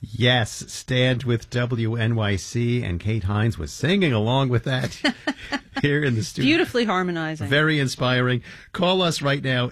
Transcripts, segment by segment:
Yes, Stand with WNYC, and Kate Hines was singing along with that here in the studio. Beautifully harmonizing. Very inspiring. Call us right now,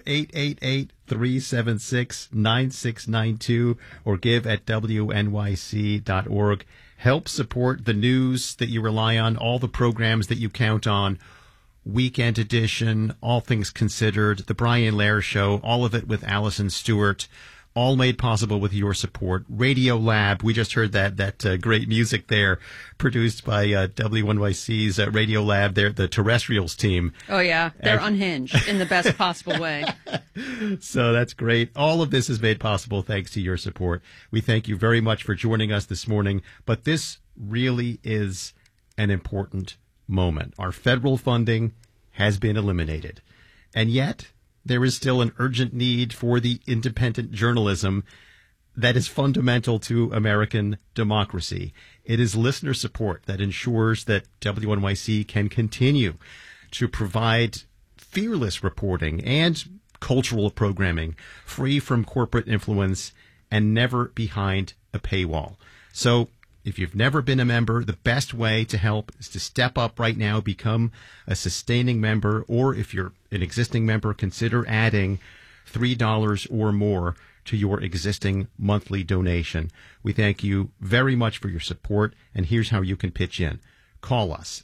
888-376-9692, or give at WNYC.org. Help support the news that you rely on, all the programs that you count on. Weekend Edition, All Things Considered, The Brian Lehrer Show, all of it with Allison Stewart. All made possible with your support. Radio Lab, we just heard that great music there, produced by WNYC's Radio Lab. They're the Terrestrials team. Oh, yeah. They're unhinged in the best possible way. So that's great. All of this is made possible thanks to your support. We thank you very much for joining us this morning. But this really is an important moment. Our federal funding has been eliminated. And yet, there is still an urgent need for the independent journalism that is fundamental to American democracy. It is listener support that ensures that WNYC can continue to provide fearless reporting and cultural programming free from corporate influence and never behind a paywall. So if you've never been a member, the best way to help is to step up right now, become a sustaining member, or if you're an existing member, consider adding $3 or more to your existing monthly donation. We thank you very much for your support, and here's how you can pitch in. Call us,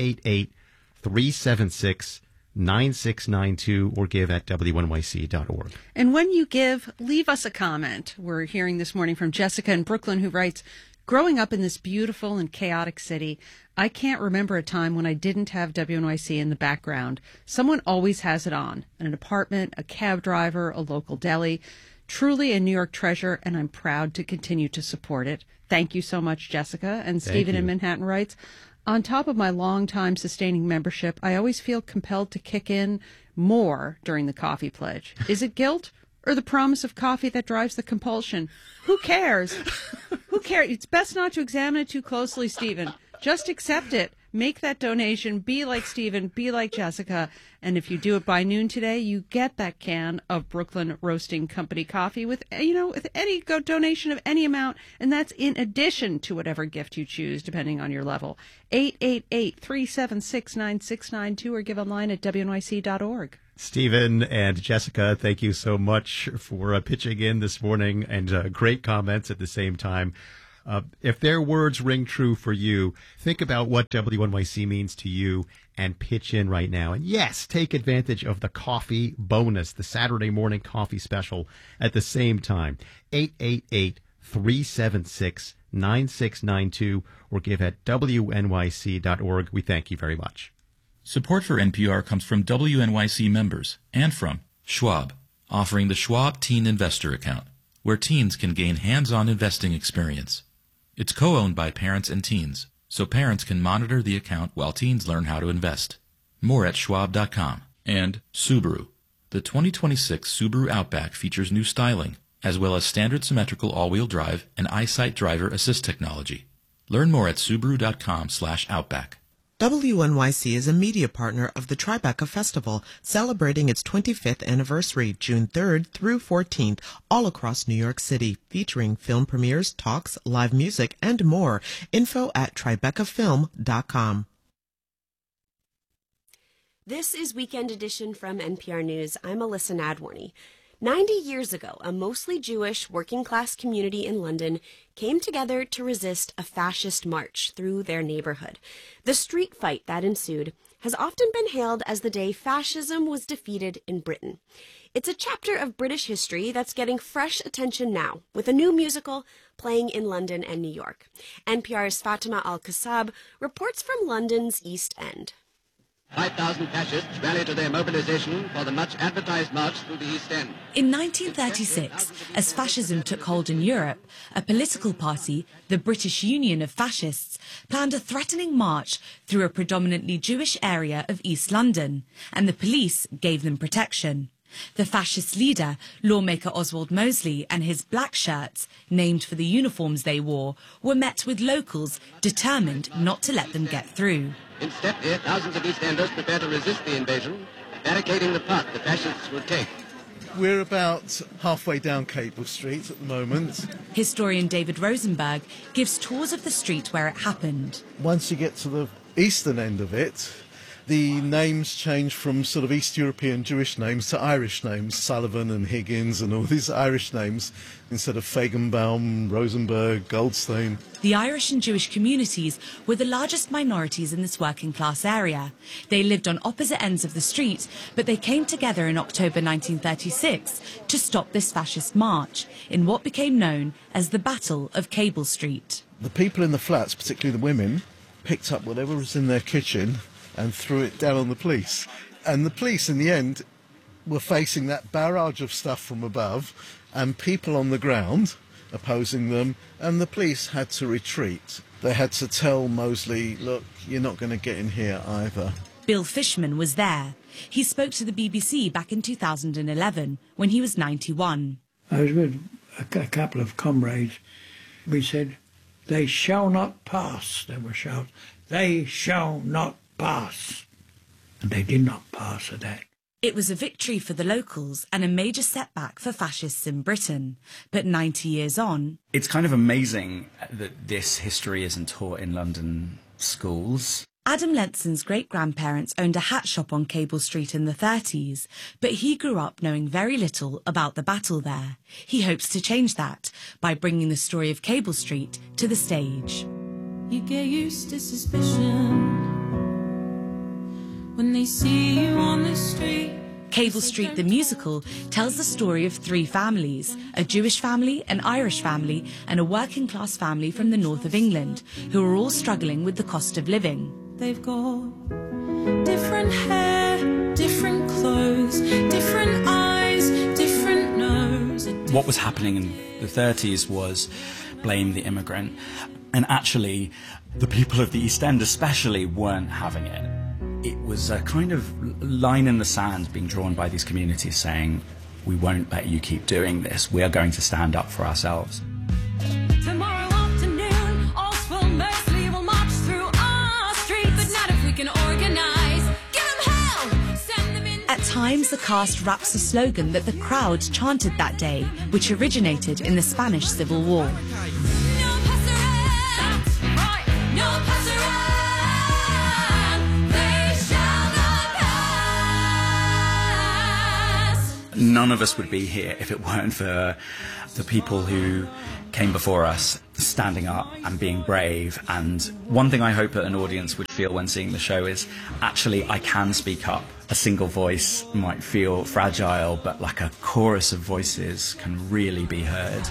888-376-9692, or give at WNYC.org. And when you give, leave us a comment. We're hearing this morning from Jessica in Brooklyn, who writes, growing up in this beautiful and chaotic city, I can't remember a time when I didn't have WNYC in the background. Someone always has it on. In an apartment, a cab driver, a local deli. Truly a New York treasure, and I'm proud to continue to support it. Thank you so much, Jessica. And Stephen in Manhattan writes, on top of my long-time sustaining membership, I always feel compelled to kick in more during the coffee pledge. Is it guilt? Or the promise of coffee that drives the compulsion? Who cares? Who cares? It's best not to examine it too closely, Stephen. Just accept it. Make that donation. Be like Stephen. Be like Jessica. And if you do it by noon today, you get that can of Brooklyn Roasting Company coffee with any donation of any amount. And that's in addition to whatever gift you choose, depending on your level. 888-376-9692 or give online at WNYC.org. Stephen and Jessica, thank you so much for pitching in this morning, and great comments at the same time. If their words ring true for you, think about what WNYC means to you and pitch in right now. And yes, take advantage of the coffee bonus, the Saturday morning coffee special at the same time. 888-376-9692 or give at WNYC.org. We thank you very much. Support for NPR comes from WNYC members and from Schwab, offering the Schwab Teen Investor Account, where teens can gain hands-on investing experience. It's co-owned by parents and teens, so parents can monitor the account while teens learn how to invest. More at schwab.com. And Subaru. The 2026 Subaru Outback features new styling, as well as standard symmetrical all-wheel drive and EyeSight driver assist technology. Learn more at subaru.com/outback. WNYC is a media partner of the Tribeca Festival, celebrating its 25th anniversary, June 3rd through 14th, all across New York City, featuring film premieres, talks, live music, and more. Info at tribecafilm.com. This is Weekend Edition from NPR News. I'm Alyssa Nadworny. 90 years ago, a mostly Jewish working-class community in London came together to resist a fascist march through their neighborhood. The street fight that ensued has often been hailed as the day fascism was defeated in Britain. It's a chapter of British history that's getting fresh attention now, with a new musical playing in London and New York. NPR's Fatima Al-Kassab reports from London's East End. 5,000 fascists rallied to their mobilization for the much-advertised march through the East End. In 1936, as fascism took hold in Europe, a political party, the British Union of Fascists, planned a threatening march through a predominantly Jewish area of East London, and the police gave them protection. The fascist leader, lawmaker Oswald Mosley, and his black shirts, named for the uniforms they wore, were met with locals determined not to let them get through. In step here, thousands of East Enders prepare to resist the invasion, barricading the path the fascists would take. We're about halfway down Cable Street at the moment. Historian David Rosenberg gives tours of the street where it happened. Once you get to the eastern end of it, the names change from sort of East European Jewish names to Irish names, Sullivan and Higgins and all these Irish names, instead of Feigenbaum, Rosenberg, Goldstein. The Irish and Jewish communities were the largest minorities in this working class area. They lived on opposite ends of the street, but they came together in October 1936 to stop this fascist march in what became known as the Battle of Cable Street. The people in the flats, particularly the women, picked up whatever was in their kitchen and threw it down on the police. And the police, in the end, were facing that barrage of stuff from above and people on the ground opposing them, and the police had to retreat. They had to tell Mosley, look, you're not going to get in here either. Bill Fishman was there. He spoke to the BBC back in 2011 when he was 91. I was with a couple of comrades. We said, they shall not pass. They were shouting, they shall not pass. And they did not pass at that. It was a victory for the locals and a major setback for fascists in Britain. But 90 years on... It's kind of amazing that this history isn't taught in London schools. Adam Lenson's great-grandparents owned a hat shop on Cable Street in the 30s, but he grew up knowing very little about the battle there. He hopes to change that by bringing the story of Cable Street to the stage. You get used to suspicion when they see you on the street. Cable Street the musical tells the story of three families, a Jewish family, an Irish family and a working class family from the north of England, who are all struggling with the cost of living. They've got different hair, different clothes, different eyes, different nose. What was happening in the 30s was blame the immigrant, and actually the people of the East End especially weren't having it. It was a kind of line in the sand being drawn by these communities saying, we won't let you keep doing this. We are going to stand up for ourselves. Tomorrow afternoon, Oswald Mosley will march through our streets. But not if we can organize. Give them hell! Send them in. At times, the cast raps a slogan that the crowd chanted that day, which originated in the Spanish Civil War. No passerelle! That's right! No passerelle! None of us would be here if it weren't for the people who came before us standing up and being brave. And one thing I hope that an audience would feel when seeing the show is, actually, I can speak up. A single voice might feel fragile, but like a chorus of voices can really be heard.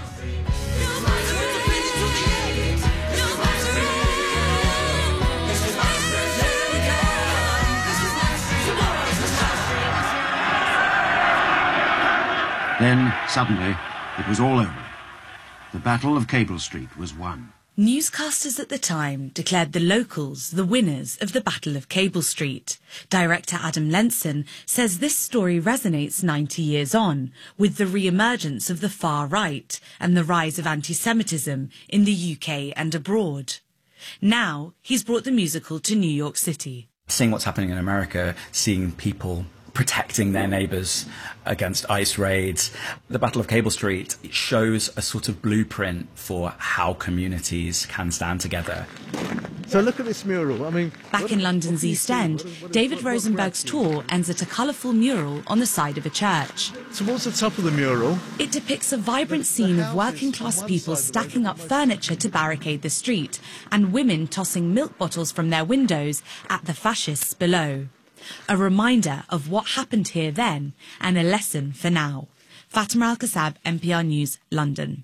Then, suddenly, it was all over. The Battle of Cable Street was won. Newscasters at the time declared the locals the winners of the Battle of Cable Street. Director Adam Lenson says this story resonates 90 years on with the re-emergence of the far right and the rise of anti-Semitism in the UK and abroad. Now, he's brought the musical to New York City. Seeing what's happening in America, seeing people protecting their neighbours against ICE raids. The Battle of Cable Street shows a sort of blueprint for how communities can stand together. So look at this mural. I mean, back in London's East End, David Rosenberg's tour ends at a colourful mural on the side of a church. Towards the top of the mural, it depicts a vibrant scene of working class people stacking up furniture to barricade the street and women tossing milk bottles from their windows at the fascists below. A reminder of what happened here then and a lesson for now. Fatima Al-Kassab, NPR News, London.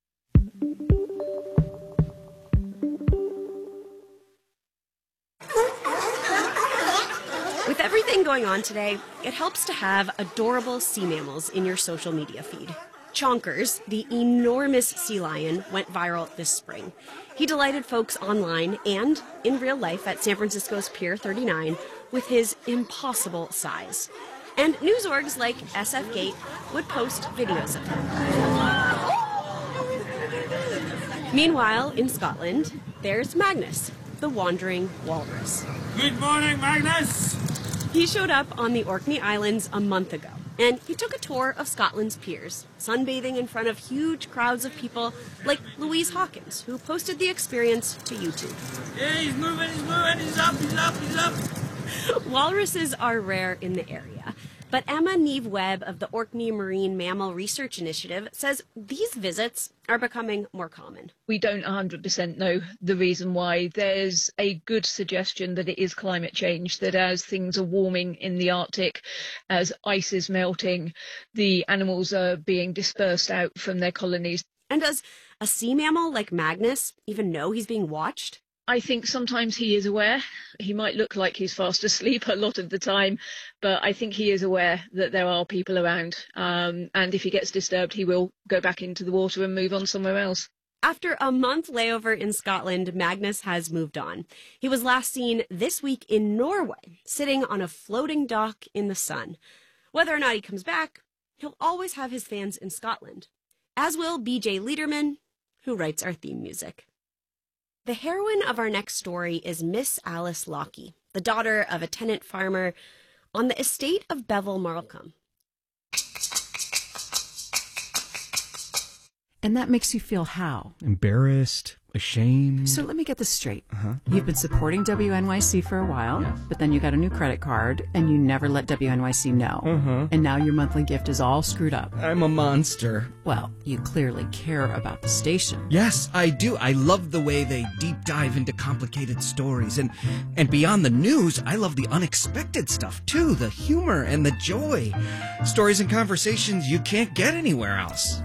With everything going on today, it helps to have adorable sea mammals in your social media feed. Chonkers, the enormous sea lion, went viral this spring. He delighted folks online and in real life at San Francisco's Pier 39 with his impossible size. And news orgs like SF Gate would post videos of him. Meanwhile, in Scotland, there's Magnus, the wandering walrus. Good morning, Magnus! He showed up on the Orkney Islands a month ago. And he took a tour of Scotland's piers, sunbathing in front of huge crowds of people like Louise Hawkins, who posted the experience to YouTube. Yeah, he's moving, he's up. Walruses are rare in the area, but Emma Neve Webb of the Orkney Marine Mammal Research Initiative says these visits are becoming more common. We don't 100% know the reason why. There's a good suggestion that it is climate change, that as things are warming in the Arctic, as ice is melting, the animals are being dispersed out from their colonies. And does a sea mammal like Magnus even know he's being watched? I think sometimes he is aware. He might look like he's fast asleep a lot of the time, but I think he is aware that there are people around. And if he gets disturbed, he will go back into the water and move on somewhere else. After a month layover in Scotland, Magnus has moved on. He was last seen this week in Norway, sitting on a floating dock in the sun. Whether or not he comes back, he'll always have his fans in Scotland, as will BJ Liederman, who writes our theme music. The heroine of our next story is Miss Alice Lockie, the daughter of a tenant farmer on the estate of Bevel Marlcombe. And that makes you feel how? Embarrassed, ashamed. So let me get this straight. You've been supporting WNYC for a while, but then you got a new credit card and you never let WNYC know. And now your monthly gift is all screwed up. I'm a monster. Well, you clearly care about the station. Yes, I do. I love the way they deep dive into complicated stories. And beyond the news, I love the unexpected stuff too, the humor and the joy. Stories and conversations you can't get anywhere else.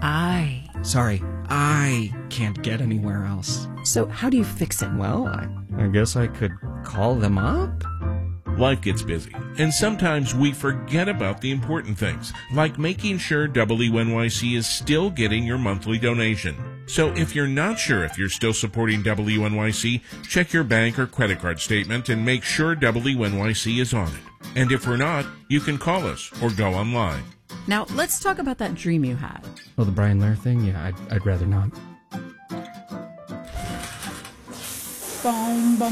I can't get anywhere else. So how do you fix it? Well, I guess I could call them up. Life gets busy, and sometimes we forget about the important things, like making sure WNYC is still getting your monthly donation. So if you're not sure if you're still supporting WNYC, check your bank or credit card statement and make sure WNYC is on it. And if we're not, you can call us or go online. Now, let's talk about that dream you had. Oh, the Brian Lair thing? Yeah, I'd rather not. And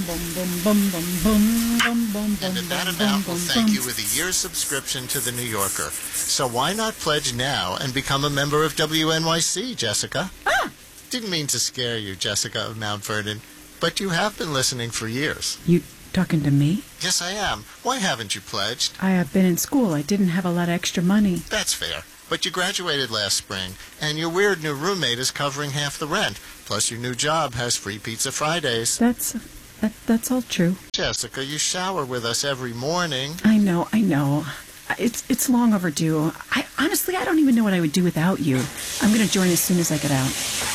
at that amount, we'll thank you with a year's subscription to The New Yorker. So why not pledge now and become a member of WNYC, Jessica? Didn't mean to scare you, Jessica of Mount Vernon, but you have been listening for years. You talking to me? Yes, I am. Why haven't you pledged? I have been in school. I didn't have a lot of extra money. That's fair. But you graduated last spring, and your weird new roommate is covering half the rent. Plus, your new job has free pizza Fridays. That's all true. Jessica, you shower with us every morning. I know. It's long overdue. Honestly, I don't even know what I would do without you. I'm going to join as soon as I get out.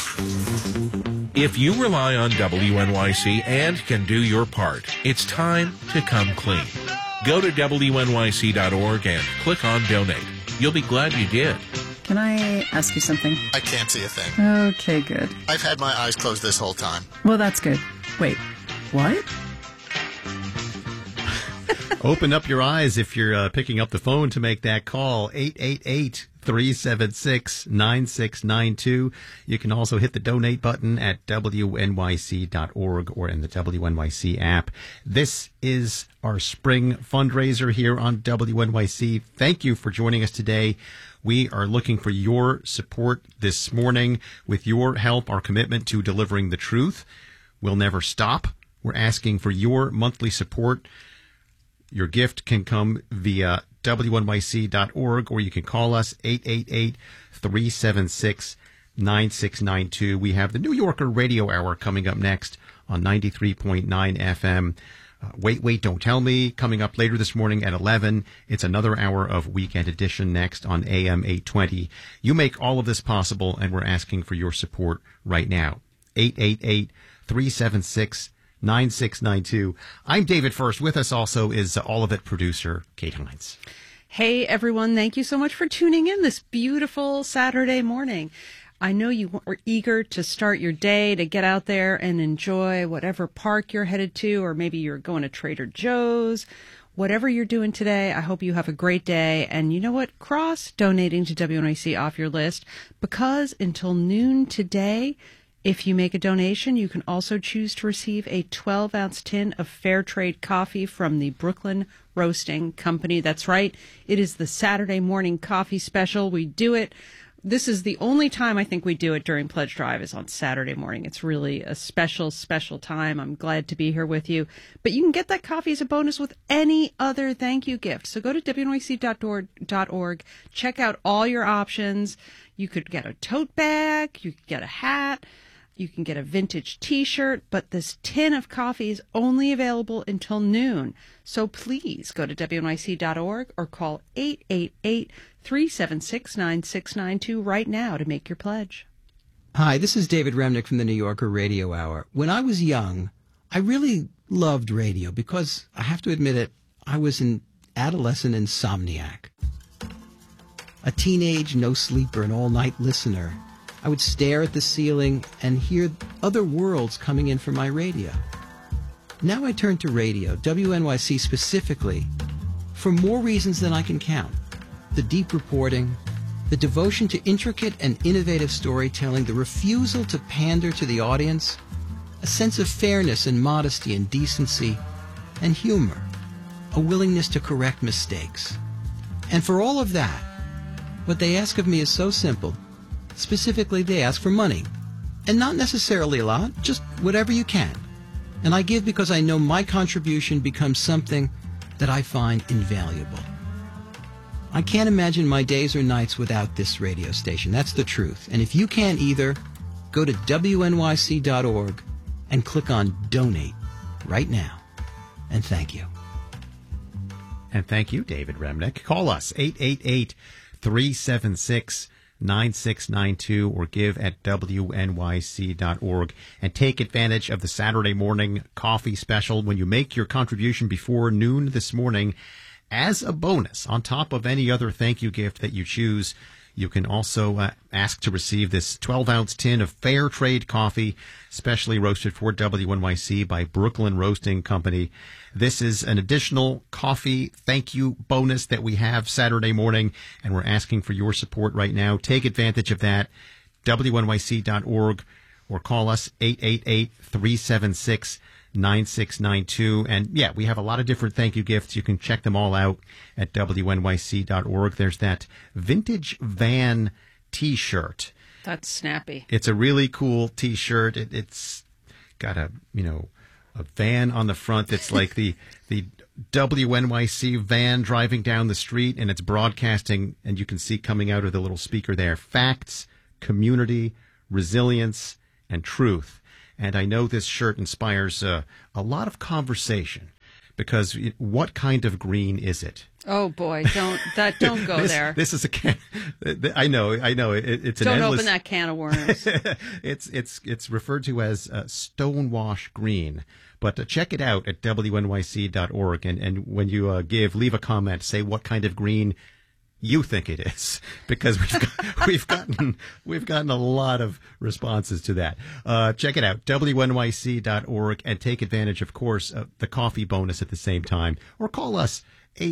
If you rely on WNYC and can do your part, it's time to come clean. Go to WNYC.org and click on Donate. You'll be glad you did. Can I ask you something? I can't see a thing. Okay, good. I've had my eyes closed this whole time. Well, that's good. Wait, what? Open up your eyes if you're picking up the phone to make that call. 888-376-9692. You can also hit the donate button at WNYC.org or in the WNYC app. This is our spring fundraiser here on WNYC. Thank you for joining us today. We are looking for your support this morning. With your help, our commitment to delivering the truth will never stop. We're asking for your monthly support. Your gift can come via WNYC.org, or you can call us 888-376-9692. We have the New Yorker Radio Hour coming up next on 93.9 FM. Wait, Don't Tell Me coming up later this morning at 11. It's another hour of Weekend Edition next on AM 820. You make all of this possible, and we're asking for your support right now. 888-376-9692. 9692. I'm David First. With us also is All of It producer Kate Hines. Hey, everyone. Thank you so much for tuning in this beautiful Saturday morning. I know you were eager to start your day, to get out there and enjoy whatever park you're headed to, or maybe you're going to Trader Joe's. Whatever you're doing today, I hope you have a great day. And you know what? Cross donating to WNYC off your list, because until noon today, If you make a donation, you can also choose to receive a 12-ounce tin of Fair Trade coffee from the Brooklyn Roasting Company. That's right. It is the Saturday morning coffee special. We do it. This is the only time I think we do it during Pledge Drive is on Saturday morning. It's really a special, special time. I'm glad to be here with you. But you can get that coffee as a bonus with any other thank you gift. So go to WNYC.org, check out all your options. You could get a tote bag, you could get a hat, you can get a vintage T-shirt, but this tin of coffee is only available until noon. So please go to WNYC.org or call 888-376-9692 right now to make your pledge. Hi, this is David Remnick from the New Yorker Radio Hour. When I was young, I really loved radio because, I have to admit it, I was an adolescent insomniac. A teenage no-sleeper, an all-night listener. I would stare at the ceiling and hear other worlds coming in from my radio. Now I turn to radio, WNYC specifically, for more reasons than I can count. The deep reporting, the devotion to intricate and innovative storytelling, the refusal to pander to the audience, a sense of fairness and modesty and decency, and humor, a willingness to correct mistakes. And for all of that, what they ask of me is so simple. Specifically, they ask for money. And not necessarily a lot, just whatever you can. And I give because I know my contribution becomes something that I find invaluable. I can't imagine my days or nights without this radio station. That's the truth. And if you can't either, go to WNYC.org and click on Donate right now. And thank you. And thank you, David Remnick. Call us, 888-376-9692, or give at WNYC.org and take advantage of the Saturday morning coffee special when you make your contribution before noon this morning. As a bonus, on top of any other thank you gift that you choose, you can also ask to receive this 12-ounce tin of Fair Trade coffee, specially roasted for WNYC by Brooklyn Roasting Company. This is an additional coffee thank you bonus that we have Saturday morning, and we're asking for your support right now. Take advantage of that. WNYC.org or call us 888-376-9692. And yeah, we have a lot of different thank you gifts. You can check them all out at WNYC.org. There's that vintage van T-shirt. That's snappy. It's a really cool T-shirt. It's got a van on the front that's like the WNYC van driving down the street, and it's broadcasting, and you can see coming out of the little speaker there, facts, community, resilience, and truth. And I know this shirt inspires a lot of conversation, because what kind of green is it? Oh boy, don't go there. This is I know. It's an don't endless, open that can of worms. It's referred to as stonewash green. But check it out at WNYC.org, and when you give, leave a comment, say what kind of green you think it is, because we've gotten a lot of responses to that. Check it out, WNYC.org, and take advantage, of course, of the coffee bonus at the same time, or call us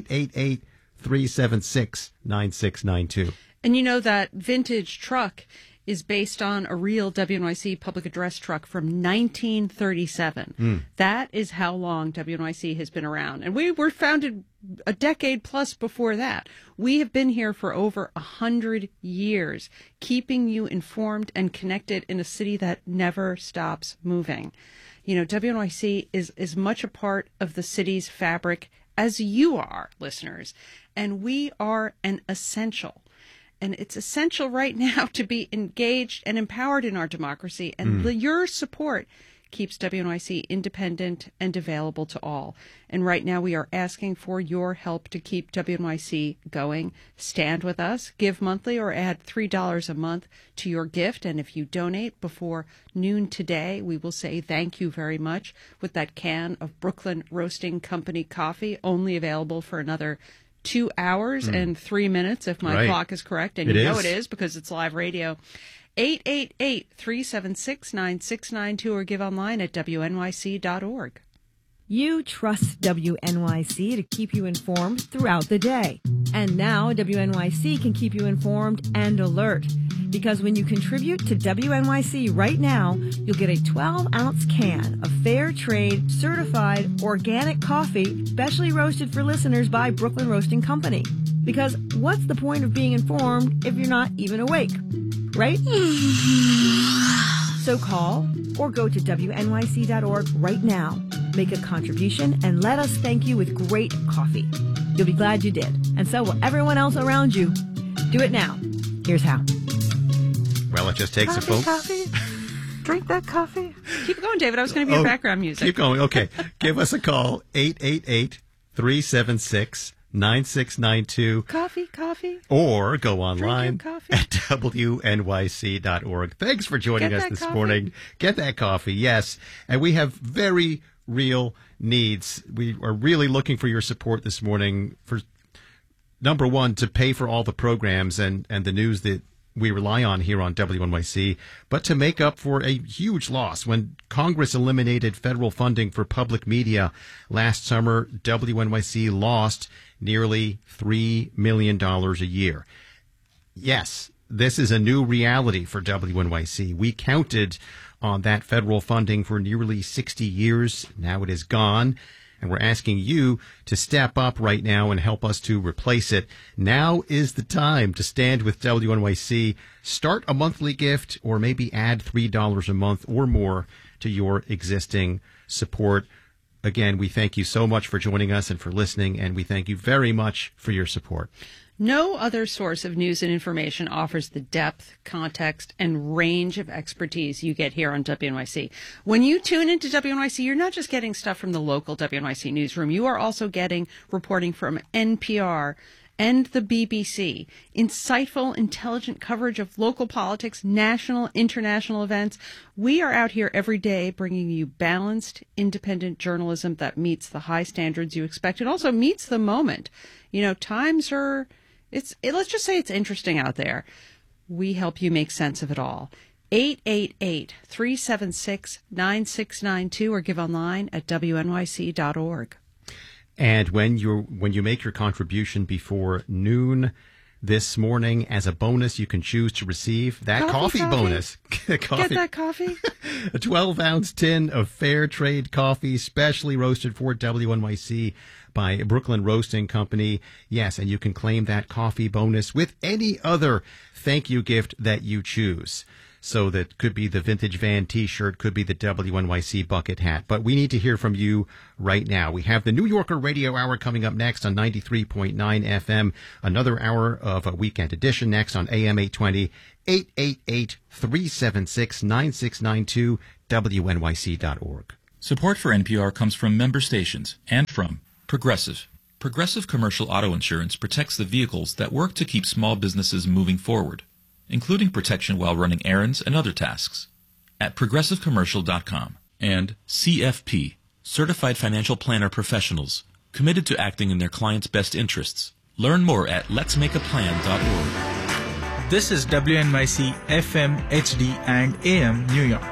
888-376-9692. And you know that vintage truck is based on a real WNYC public address truck from 1937. That is how long WNYC has been around. And we were founded a decade plus before that. We have been here for over 100 years, keeping you informed and connected in a city that never stops moving. You know, WNYC is as much a part of the city's fabric as you are, listeners. And we are an essential. And it's essential right now to be engaged and empowered in our democracy. And your support keeps WNYC independent and available to all. And right now we are asking for your help to keep WNYC going. Stand with us, give monthly, or add $3 a month to your gift. And if you donate before noon today, we will say thank you very much with that can of Brooklyn Roasting Company coffee, only available for another 2 hours and 3 minutes, if my clock is correct. And you know it is, because it's live radio. 888-376-9692, or give online at WNYC.org. You trust WNYC to keep you informed throughout the day. And now WNYC can keep you informed and alert. Because when you contribute to WNYC right now, you'll get a 12-ounce can of fair trade, certified, organic coffee, specially roasted for listeners by Brooklyn Roasting Company. Because what's the point of being informed if you're not even awake? Right? So call or go to WNYC.org right now. Make a contribution and let us thank you with great coffee. You'll be glad you did, and so will everyone else around you. Do it now. Here's how. Well, it just takes a phone. Coffee. Drink that coffee. Keep going, David. I was going to be your background music. Keep going. Okay. Give us a call, 888-376-9692. Coffee. Or go online Drink your coffee. at WNYC.org. Thanks for joining us this morning. Get that coffee, yes. And we have very real needs. We are really looking for your support this morning for, number one, to pay for all the programs and the news that we rely on here on WNYC, but to make up for a huge loss. When Congress eliminated federal funding for public media last summer, WNYC lost nearly $3 million a year. Yes, this is a new reality for WNYC. We counted on that federal funding for nearly 60 years. Now it is gone. And we're asking you to step up right now and help us to replace it. Now is the time to stand with WNYC. Start a monthly gift or maybe add $3 a month or more to your existing support. Again, we thank you so much for joining us and for listening, and we thank you very much for your support. No other source of news and information offers the depth, context, and range of expertise you get here on WNYC. When you tune into WNYC, you're not just getting stuff from the local WNYC newsroom. You are also getting reporting from NPR and the BBC, insightful, intelligent coverage of local politics, national, international events. We are out here every day bringing you balanced, independent journalism that meets the high standards you expect and also meets the moment. You know, times are... let's just say it's interesting out there. We help you make sense of it all. 888-376-9692 or give online at WNYC.org. And when you make your contribution before noon this morning, as a bonus, you can choose to receive that coffee bonus. Get that coffee. A 12-ounce tin of fair trade coffee, specially roasted for WNYC by Brooklyn Roasting Company. Yes, and you can claim that coffee bonus with any other thank you gift that you choose. So that could be the Vintage Van T-shirt, could be the WNYC bucket hat. But we need to hear from you right now. We have the New Yorker Radio Hour coming up next on 93.9 FM. Another hour of a weekend edition next on AM 820. 888-376-9692, WNYC.org. Support for NPR comes from member stations and from Progressive. Progressive Commercial Auto Insurance protects the vehicles that work to keep small businesses moving forward, including protection while running errands and other tasks. At ProgressiveCommercial.com. And CFP, Certified Financial Planner Professionals, committed to acting in their clients' best interests. Learn more at letsmakeaplan.org. This is WNYC FM, HD, and AM New York.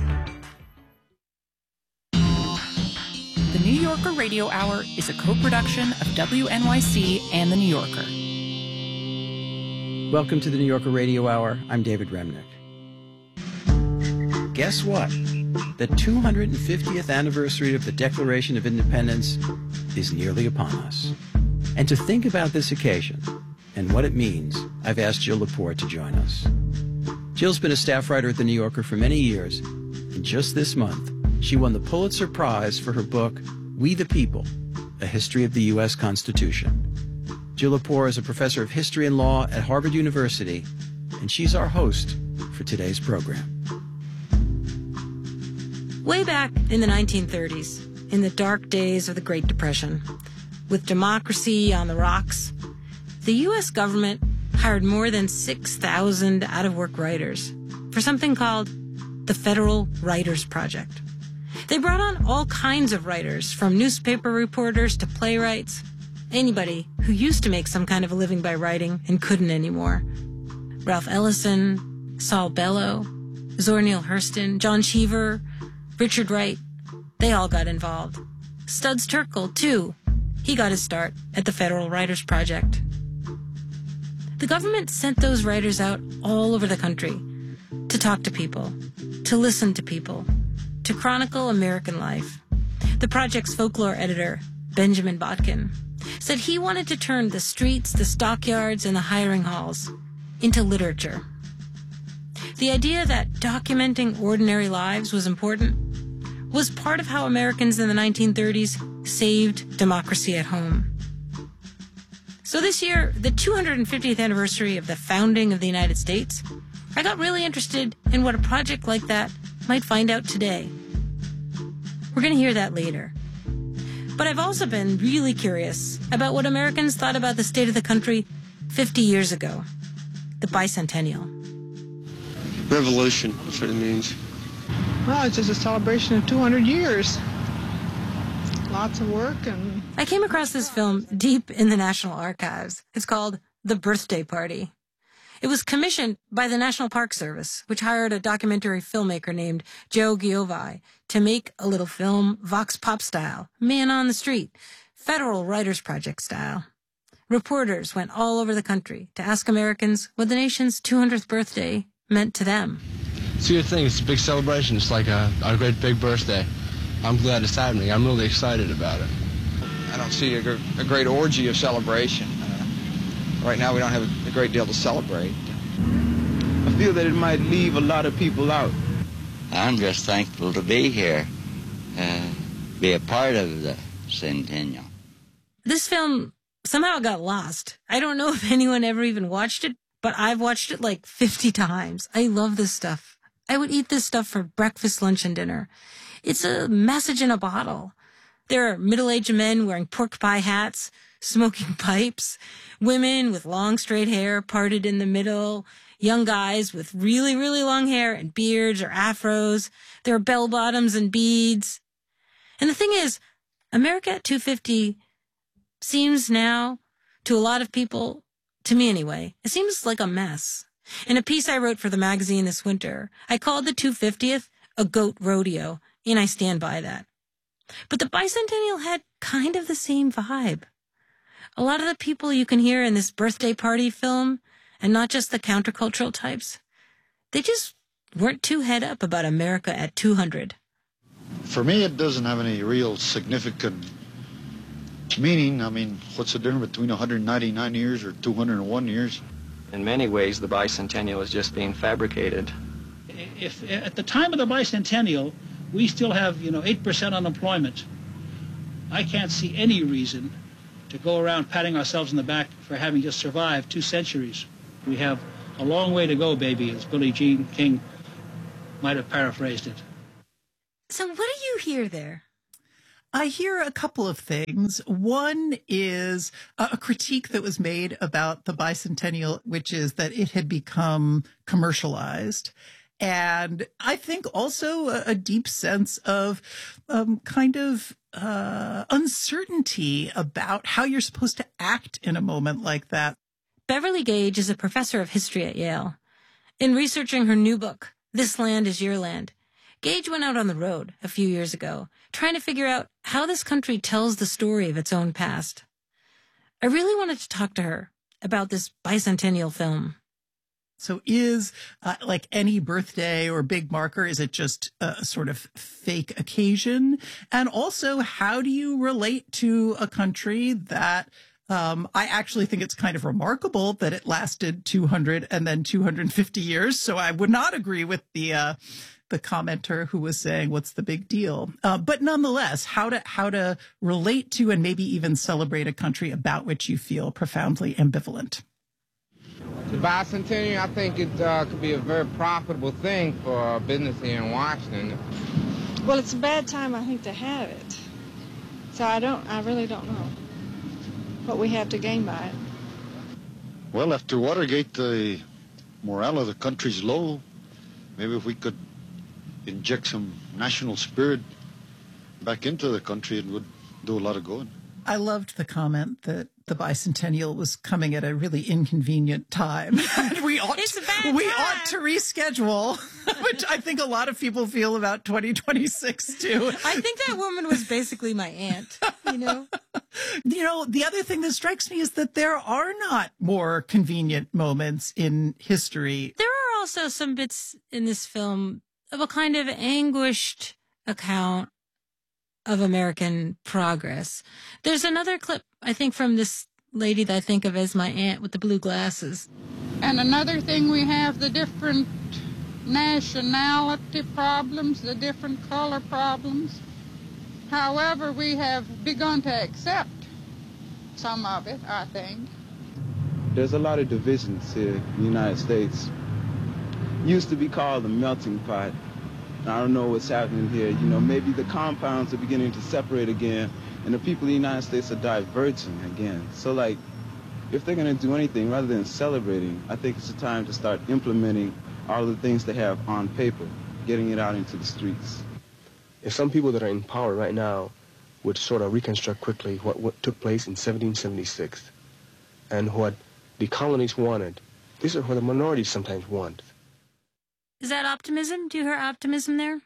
The New Yorker Radio Hour is a co-production of WNYC and The New Yorker. Welcome to the New Yorker Radio Hour. I'm David Remnick. Guess what? The 250th anniversary of the Declaration of Independence is nearly upon us. And to think about this occasion and what it means, I've asked Jill Lepore to join us. Jill's been a staff writer at The New Yorker for many years, and just this month, she won the Pulitzer Prize for her book, We the People, A History of the U.S. Constitution. Jill Lepore is a professor of history and law at Harvard University, and she's our host for today's program. Way back in the 1930s, in the dark days of the Great Depression, with democracy on the rocks, the U.S. government hired more than 6,000 out-of-work writers for something called the Federal Writers Project. They brought on all kinds of writers, from newspaper reporters to playwrights, anybody who used to make some kind of a living by writing and couldn't anymore. Ralph Ellison, Saul Bellow, Zora Neale Hurston, John Cheever, Richard Wright, they all got involved. Studs Terkel, too. He got his start at the Federal Writers Project. The government sent those writers out all over the country to talk to people, to listen to people, to chronicle American life. The project's folklore editor, Benjamin Botkin, said he wanted to turn the streets, the stockyards, and the hiring halls into literature. The idea that documenting ordinary lives was important was part of how Americans in the 1930s saved democracy at home. So this year, the 250th anniversary of the founding of the United States, I got really interested in what a project like that might find out today. We're going to hear that later. But I've also been really curious about what Americans thought about the state of the country 50 years ago, the bicentennial. Revolution, that's what it means. Well, it's just a celebration of 200 years. Lots of work and... I came across this film deep in the National Archives. It's called The Birthday Party. It was commissioned by the National Park Service, which hired a documentary filmmaker named Joe Giovai to make a little film Vox Pop style, man on the street, Federal Writers Project style. Reporters went all over the country to ask Americans what the nation's 200th birthday meant to them. It's a good thing. It's a big celebration. It's like a great big birthday. I'm glad it's happening. I'm really excited about it. I don't see a great orgy of celebration. Right now we don't have a great deal to celebrate. I feel that it might leave a lot of people out. I'm just thankful to be here, be a part of the centennial. This film somehow got lost. I don't know if anyone ever even watched it, but I've watched it like 50 times. I love this stuff. I would eat this stuff for breakfast, lunch, and dinner. It's a message in a bottle. There are middle-aged men wearing pork pie hats, smoking pipes, women with long straight hair parted in the middle, young guys with really, really long hair and beards or afros. There are bell-bottoms and beads. And the thing is, America at 250 seems now, to a lot of people, to me anyway, it seems like a mess. In a piece I wrote for the magazine this winter, I called the 250th a goat rodeo, and I stand by that. But the bicentennial had kind of the same vibe. A lot of the people you can hear in this birthday party film, and not just the countercultural types, they just weren't too head up about America at 200. For me, it doesn't have any real significant meaning. I mean, what's the difference between 199 years or 201 years? In many ways, the bicentennial is just being fabricated. If at the time of the bicentennial, we still have, 8% unemployment, I can't see any reason to go around patting ourselves on the back for having just survived 2 centuries. We have a long way to go, baby, as Billie Jean King might have paraphrased it. So what do you hear there? I hear a couple of things. One is a critique that was made about the bicentennial, which is that it had become commercialized. And I think also a deep sense of uncertainty about how you're supposed to act in a moment like that. Beverly Gage is a professor of history at Yale. In researching her new book, This Land is Your Land, Gage went out on the road a few years ago, trying to figure out how this country tells the story of its own past. I really wanted to talk to her about this bicentennial film. So is, like any birthday or big marker, is it just a sort of fake occasion? And also, how do you relate to a country that I actually think it's kind of remarkable that it lasted 200 and then 250 years. So I would not agree with the commenter who was saying, what's the big deal? But nonetheless, how to relate to and maybe even celebrate a country about which you feel profoundly ambivalent. The bicentennial, I think it could be a very profitable thing for business here in Washington. Well, it's a bad time, I think, to have it. So I really don't know what we have to gain by it. Well, after Watergate, the morale of the country's low. Maybe if we could inject some national spirit back into the country, it would do a lot of good. I loved the comment that the bicentennial was coming at a really inconvenient time. we ought to reschedule, which I think a lot of people feel about 2026 too. I think that woman was basically my aunt, you know? You know, the other thing that strikes me is that there are not more convenient moments in history. There are also some bits in this film of a kind of anguished account of American progress. There's another clip, I think, from this lady that I think of as my aunt with the blue glasses. And another thing, we have the different nationality problems, the different color problems. However, we have begun to accept some of it, I think. There's a lot of divisions here in the United States. Used to be called the melting pot. I don't know what's happening here. You know, maybe the compounds are beginning to separate again, and the people in the United States are diverging again. So, like, if they're going to do anything rather than celebrating, I think it's a time to start implementing all the things they have on paper, getting it out into the streets. If some people that are in power right now would sort of reconstruct quickly what took place in 1776 and what the colonies wanted, these are what the minorities sometimes want. Is that optimism? Do you hear optimism there?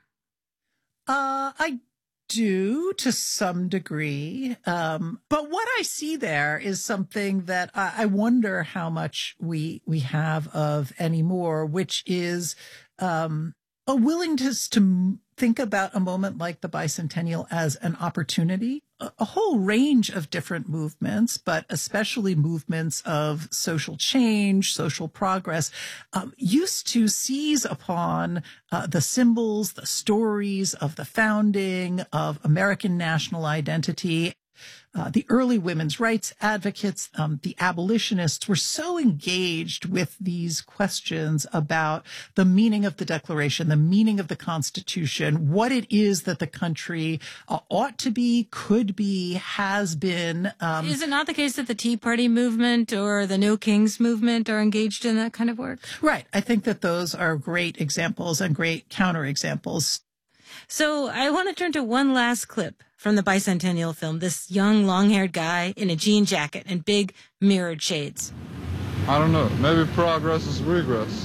I do to some degree. But what I see there is something that I wonder how much we have of anymore, which is a willingness to think about a moment like the bicentennial as an opportunity. A whole range of different movements, but especially movements of social change, social progress, used to seize upon the symbols, the stories of the founding, of American national identity. The early women's rights advocates, the abolitionists were so engaged with these questions about the meaning of the Declaration, the meaning of the Constitution, what it is that the country ought to be, could be, has been. Is it not the case that the Tea Party movement or the No Kings movement are engaged in that kind of work? Right. I think that those are great examples and great counterexamples. So I want to turn to one last clip from the bicentennial film, this young, long-haired guy in a jean jacket and big mirrored shades. I don't know. Maybe progress is regress.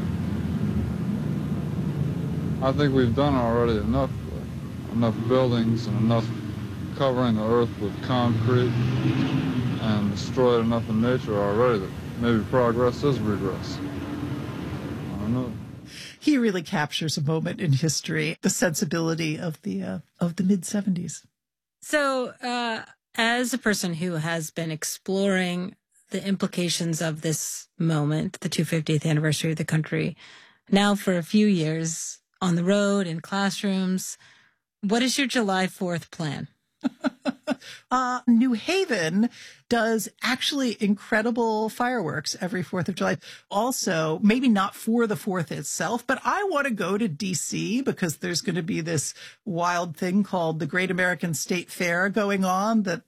I think we've done already enough buildings and enough covering the earth with concrete and destroyed enough in nature already that maybe progress is regress. I don't know. He really captures a moment in history, the sensibility of the mid-'70s. So, as a person who has been exploring the implications of this moment, the 250th anniversary of the country, now for a few years on the road, in classrooms, what is your July 4th plan? New Haven does actually incredible fireworks every 4th of July. Also, maybe not for the 4th itself, but I want to go to DC because there's going to be this wild thing called the Great American State Fair going on that